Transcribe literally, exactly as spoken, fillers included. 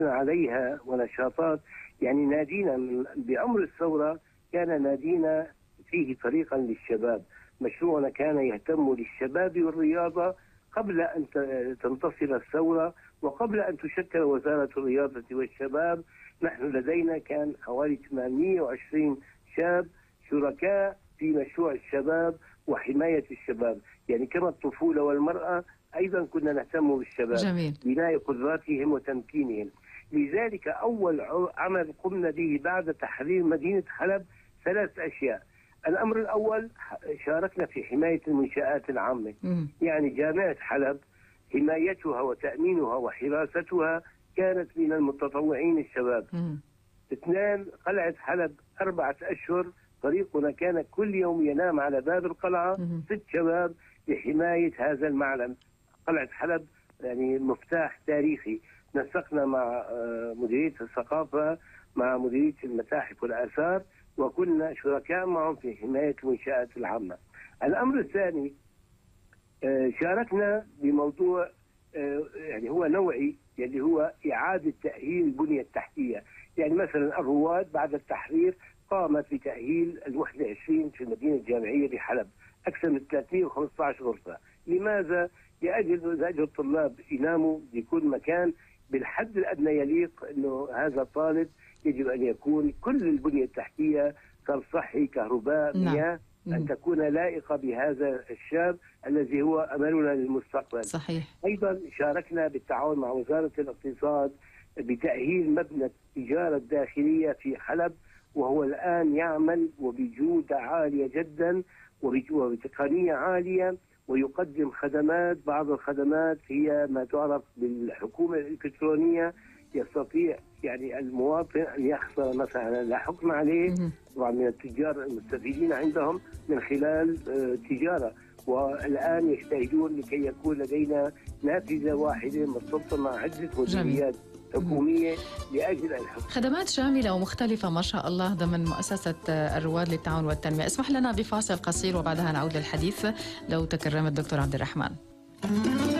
عليها ونشاطات. يعني نادينا من بأمر الثورة كان نادينا فيه طريقا للشباب، مشروعنا كان يهتم للشباب والرياضة قبل أن تنتصر الثورة وقبل أن تشكل وزارة الرياضة والشباب. نحن لدينا كان حوالي ثمانمئة وعشرين شاب شركاء في مشروع الشباب وحماية الشباب، يعني كما الطفولة والمرأة أيضا كنا نهتم بالشباب، جميل. بناء قدراتهم وتمكينهم. لذلك أول عمل قمنا به بعد تحرير مدينة حلب ثلاث أشياء. الأمر الأول شاركنا في حماية المنشآت العامة، مم. يعني جامعة حلب حمايتها وتأمينها وحراستها كانت من المتطوعين الشباب. مم. اثنان، قلعة حلب أربعة أشهر فريقنا كان كل يوم ينام على باب القلعة مم. ست شباب لحماية هذا المعلم. قلعة حلب يعني مفتاح تاريخي. نسقنا مع مديرية الثقافة مع مديرية المتاحف والآثار وكنا شركاء معهم في حماية المنشآت العامة. الأمر الثاني شاركنا بموضوع يعني هو نوعي، اللي هو إعادة تأهيل البنية التحتية. يعني مثلا الرواد بعد التحرير قامت بتأهيل الوحدة عشرين في المدينة الجامعية بحلب، أكثر من ثلاثمئة وخمسة عشر غرفة. لماذا؟ لأجل لأجل الطلاب يناموا بكل مكان بالحد الأدنى يليق أنه هذا الطالب يجب أن يكون كل البنية التحتية كالصحي كهرباء مياه أن تكون لائقة بهذا الشاب الذي هو أملنا للمستقبل. صحيح. أيضا شاركنا بالتعاون مع وزارة الاقتصاد بتأهيل مبنى التجارة الداخلية في حلب، وهو الآن يعمل وبجودة عالية جدا وبتقنية عالية، ويقدم خدمات. بعض الخدمات هي ما تعرف بالحكومة الإلكترونية، يستطيع يعني المواطن أن يحصل مثلا لا حكم عليه طبعا من التجار المستفيدين عندهم من خلال تجارة، والآن يجتهدون لكي يكون لدينا نافذة واحدة مرتبطة مع عدة مديريات حكومية لأجل الحكم. خدمات شاملة ومختلفة ما شاء الله ضمن مؤسسة الرواد للتعاون والتنمية. اسمح لنا بفاصل قصير وبعدها نعود للحديث لو تكرمت دكتور عبد الرحمن.